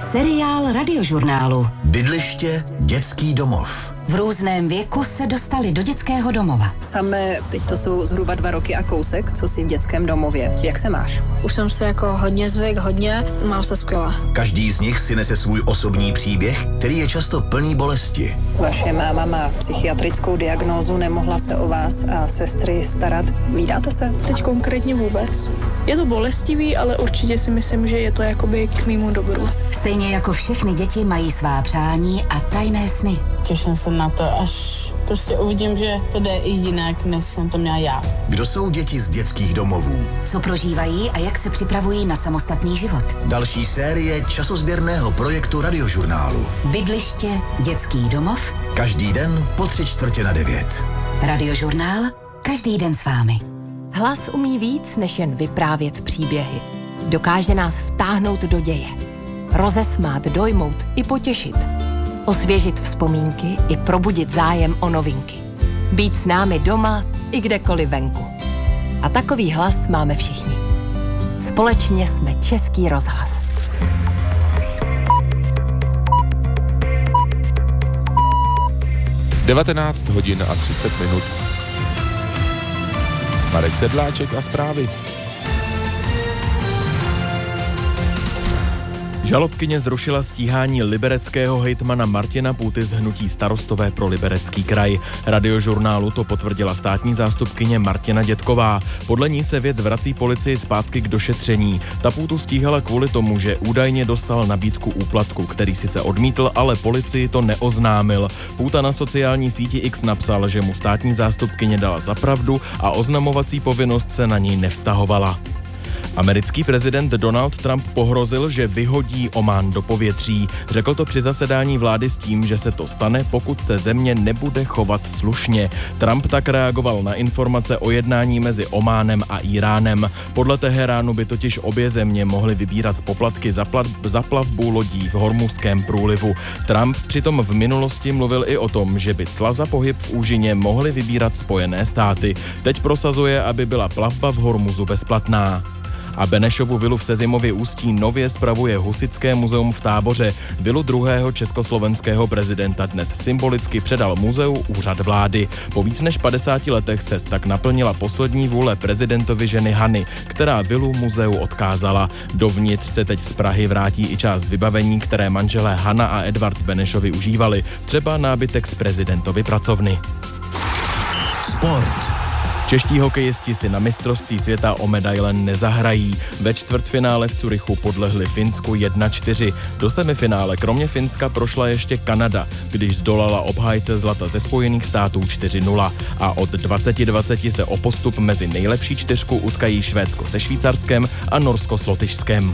Seriál Radiožurnálu. Bydliště, dětský domov. V různém věku se dostali do dětského domova. Samé, teď to jsou zhruba 2 roky a kousek, co jsi v dětském domově. Jak se máš? Už jsem se jako hodně zvyk, mám se skvěle. Každý z nich si nese svůj osobní příběh, který je často plný bolesti. Vaše máma má psychiatrickou diagnózu, nemohla se o vás a sestry starat. Vídáte se? Teď konkrétně vůbec. Je to bolestivý, ale určitě si myslím, že je to jakoby k mému dobru. Stejně jako všechny děti mají svá přání a tajné sny. Těším se na to, až prostě uvidím, že to jde i jinak, než jsem to měla já. Kdo jsou děti z dětských domovů? Co prožívají a jak se připravují na samostatný život? Další série časozběrného projektu Radiožurnálu. Bydliště, dětský domov. Každý den po 8:45. Radiožurnál, každý den s vámi. Hlas umí víc, než jen vyprávět příběhy. Dokáže nás vtáhnout do děje. Rozesmát, dojmout i potěšit. Osvěžit vzpomínky i probudit zájem o novinky. Být s námi doma i kdekoliv venku. A takový hlas máme všichni. Společně jsme Český rozhlas. Devatenáct hodin a 30 minut. Marek Sedláček a zprávy. Žalobkyně zrušila stíhání libereckého hejtmana Martina Půty z hnutí Starostové pro Liberecký kraj. Radiožurnálu to potvrdila státní zástupkyně Martina Dětková. Podle ní se věc vrací policii zpátky k došetření. Ta Půtu stíhala kvůli tomu, že údajně dostal nabídku úplatku, který sice odmítl, ale policii to neoznámil. Půta na sociální síti X napsal, že mu státní zástupkyně dala za pravdu a oznamovací povinnost se na něj nevztahovala. Americký prezident Donald Trump pohrozil, že vyhodí Omán do povětří. Řekl to při zasedání vlády s tím, že se to stane, pokud se země nebude chovat slušně. Trump tak reagoval na informace o jednání mezi Ománem a Íránem. Podle Teheránu by totiž obě země mohly vybírat poplatky za plavbu lodí v Hormuzském průlivu. Trump přitom v minulosti mluvil i o tom, že by cla za pohyb v úžině mohly vybírat Spojené státy. Teď prosazuje, aby byla plavba v Hormuzu bezplatná. A Benešovu vilu v Sezimově Ústí nově spravuje Husitské muzeum v Táboře. Vilu druhého československého prezidenta dnes symbolicky předal muzeu úřad vlády. Po víc než 50 letech se tak naplnila poslední vůle prezidentovy ženy Hany, která vilu muzeu odkázala. Dovnitř se teď z Prahy vrátí i část vybavení, které manželé Hana a Edvard Benešovi užívali, třeba nábytek z prezidentovy pracovny. Sport. Čeští hokejisti si na mistrovství světa o medaile nezahrají. Ve čtvrtfinále v Curychu podlehli Finsku 1-4. Do semifinále kromě Finska prošla ještě Kanada, když zdolala obhájce zlata ze Spojených států 4-0. A od 20:20 se o postup mezi nejlepší čtyřku utkají Švédsko se Švýcarskem a Norsko s Lotyšskem.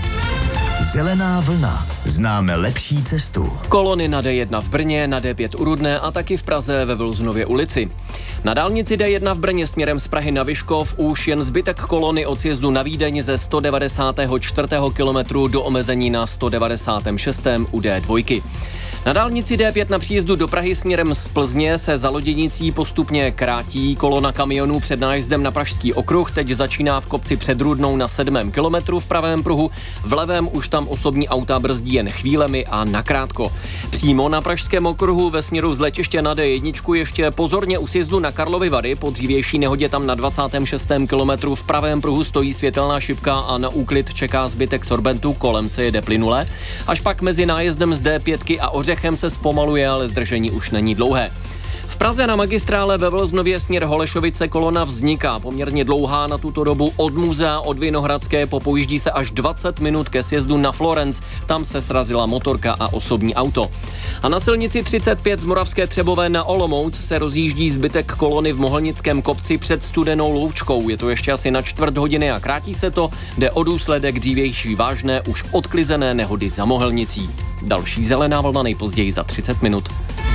Zelená vlna. Známe lepší cestu. Kolony na D1 v Brně, na D5 u Rudné a taky v Praze ve Vilznově ulici. Na dálnici D1 v Brně směrem z Prahy na Vyškov už jen zbytek kolony od sjezdu na Vídeň ze 194. kilometru do omezení na 196. u D2. Na dálnici D5 na příjezdu do Prahy směrem z Plzně se za loděnicí postupně krátí. Kolona kamionů před nájezdem na Pražský okruh teď začíná v kopci před Rudnou na 7. kilometru v pravém pruhu. V levém už tam osobní auta brzdí jen chvílemi a nakrátko. Přímo na Pražském okruhu ve směru z letiště na D1 ještě pozorně u sjezdu na Karlovy Vary. Po dřívější nehodě tam na 26. kilometru v pravém pruhu stojí světelná šipka a na úklid čeká zbytek sorbentu, kolem se jede plynule. Až pak mezi nájezdem z D5 a Ořechem se zpomaluje, ale zdržení už není dlouhé. V Praze na magistrále ve Vlznově směr Holešovice kolona vzniká, poměrně dlouhá na tuto dobu od muzea od Vinohradské, popojíždí se až 20 minut ke sjezdu na Florenc, tam se srazila motorka a osobní auto. A na silnici 35 z Moravské Třebové na Olomouc se rozjíždí zbytek kolony v Mohelnickém kopci před Studenou Loučkou. Je to ještě asi na čtvrt hodiny a krátí se to, jde o důsledek dřívější vážné už odklizené nehody za Mohelnicí. Další zelená vlna nejpozději za 30 minut.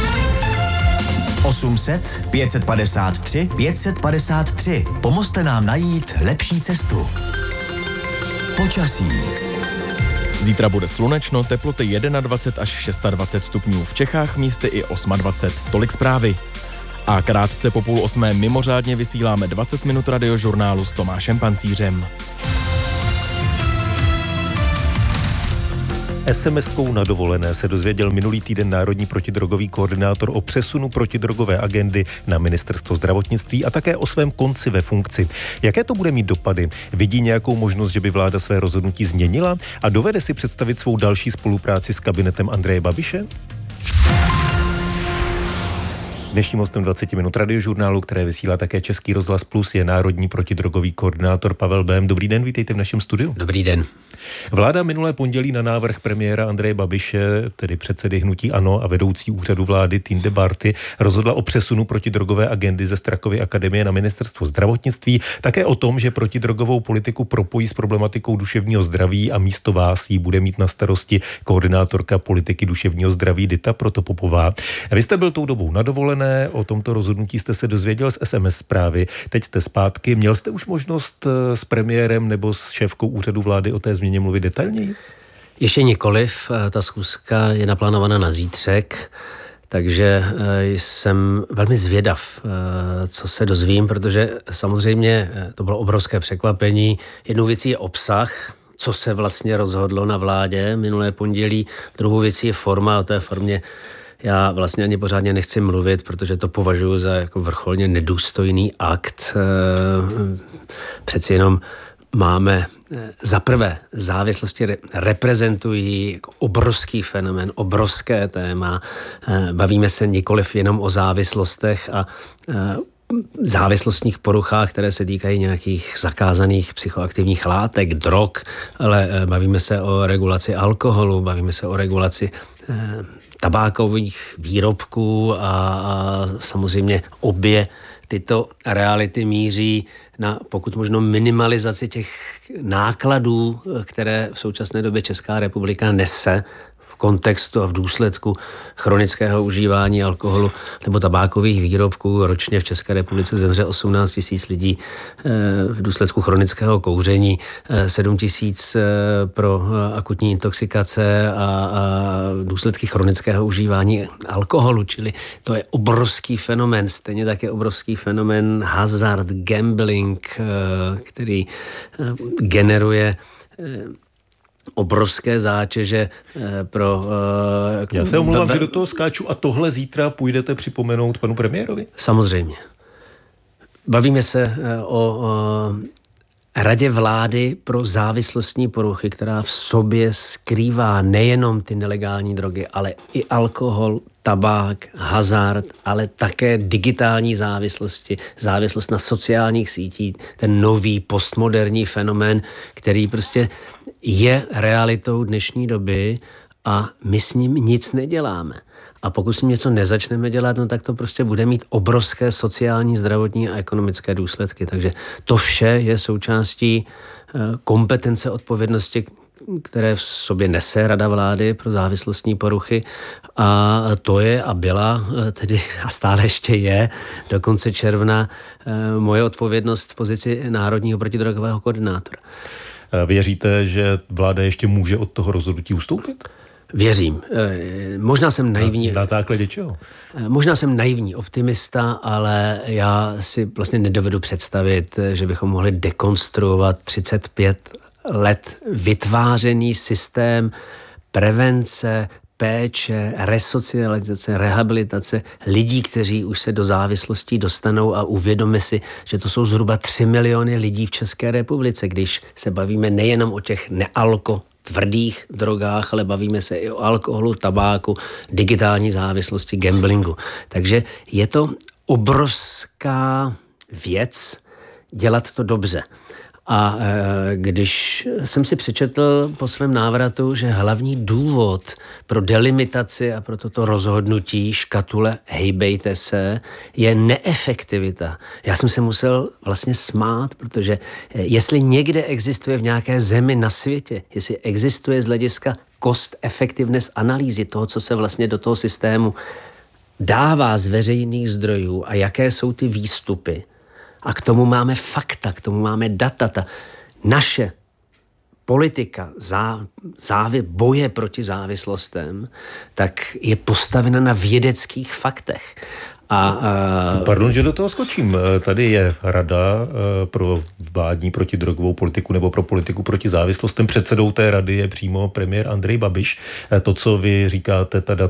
800 553 553. Pomozte nám najít lepší cestu. Počasí. Zítra bude slunečno, teploty 21 až 26 stupňů. V Čechách místy i 28. Tolik zprávy. A krátce po 7:30 mimořádně vysíláme 20 minut radiožurnálu s Tomášem Pancířem. SMS-kou na dovolené se dozvěděl minulý týden národní protidrogový koordinátor o přesunu protidrogové agendy na ministerstvo zdravotnictví a také o svém konci ve funkci. Jaké to bude mít dopady? Vidí nějakou možnost, že by vláda své rozhodnutí změnila a dovede si představit svou další spolupráci s kabinetem Andreje Babiše? Dnešním hostem 20 minut Radiožurnálu, které vysílá také Český rozhlas Plus, je národní protidrogový koordinátor Pavel Bém. Dobrý den, vítejte v našem studiu. Dobrý den. Vláda minulé pondělí na návrh premiéra Andreje Babiše, tedy předsedy hnutí ANO a vedoucí úřadu vlády Tinde Barty, rozhodla o přesunu protidrogové agendy ze Strakovy akademie na ministerstvo zdravotnictví, také o tom, že protidrogovou politiku propojí s problematikou duševního zdraví a místo vás jí bude mít na starosti koordinátorka politiky duševního zdraví Dita Protopopová. Vy jste byl tou dobou na dovolené, o tomto rozhodnutí jste se dozvěděl z SMS zprávy, teď jste zpátky. Měl jste už možnost s premiérem nebo s šéfkou úřadu vlády o té změně mluvit detailněji? Ještě nikoliv, ta schůzka je naplánovaná na zítřek, takže jsem velmi zvědav, co se dozvím, protože samozřejmě to bylo obrovské překvapení. Jednou věcí je obsah, co se vlastně rozhodlo na vládě minulé pondělí, druhou věcí je forma, o té formě já vlastně ani pořádně nechci mluvit, protože to považuji za jako vrcholně nedůstojný akt. Přeci jenom máme za prvé závislosti reprezentují jako obrovský fenomén, obrovské téma. Bavíme se nikoliv jenom o závislostech a závislostních poruchách, které se týkají nějakých zakázaných psychoaktivních látek, drog, ale bavíme se o regulaci alkoholu, bavíme se o regulaci tabákových výrobků a samozřejmě obě tyto reality míří na pokud možno minimalizaci těch nákladů, které v současné době Česká republika nese v kontextu a v důsledku chronického užívání alkoholu nebo tabákových výrobků. Ročně v České republice zemře 18 000 lidí v důsledku chronického kouření, 7 000 pro akutní intoxikace a důsledky chronického užívání alkoholu, čili to je obrovský fenomén. Stejně tak je obrovský fenomén hazard, gambling, který generuje obrovské zátěže pro... Já se omlouvám, že do toho skáču a tohle zítra půjdete připomenout panu premiérovi? Samozřejmě. Bavíme se o Radě vlády pro závislostní poruchy, která v sobě skrývá nejenom ty nelegální drogy, ale i alkohol, tabák, hazard, ale také digitální závislosti, závislost na sociálních sítích, ten nový postmoderní fenomén, který prostě je realitou dnešní doby a my s ním nic neděláme. A pokud s ním něco nezačneme dělat, no tak to prostě bude mít obrovské sociální, zdravotní a ekonomické důsledky. Takže to vše je součástí kompetence odpovědnosti, které v sobě nese Rada vlády pro závislostní poruchy a to je a byla tedy a stále ještě je do konce června moje odpovědnost v pozici národního protidrogového koordinátora. Věříte, že vláda ještě může od toho rozhodnutí ustoupit? Věřím. Možná jsem naivní. Na základě čeho? Možná jsem naivní optimista, ale já si vlastně nedovedu představit, že bychom mohli dekonstruovat 35 let vytvářený systém prevence, péče, resocializace, rehabilitace lidí, kteří už se do závislostí dostanou a uvědomí si, že to jsou zhruba 3 miliony lidí v České republice, když se bavíme nejenom o těch tvrdých drogách, ale bavíme se i o alkoholu, tabáku, digitální závislosti, gamblingu. Takže je to obrovská věc dělat to dobře. A když jsem si přečetl po svém návratu, že hlavní důvod pro delimitaci a pro toto rozhodnutí škatule hejbejte se je neefektivita. Já jsem se musel vlastně smát, protože jestli někde existuje v nějaké zemi na světě, jestli existuje z hlediska cost effectiveness analýzy toho, co se vlastně do toho systému dává z veřejných zdrojů a jaké jsou ty výstupy, a k tomu máme fakta, k tomu máme data. Ta naše politika boje proti závislostem, tak je postavena na vědeckých faktech. Pardon, že do toho skočím. Tady je Rada pro vládní protidrogovou politiku nebo pro politiku proti závislostem. Předsedou té rady je přímo premiér Andrej Babiš. To, co vy říkáte, ta data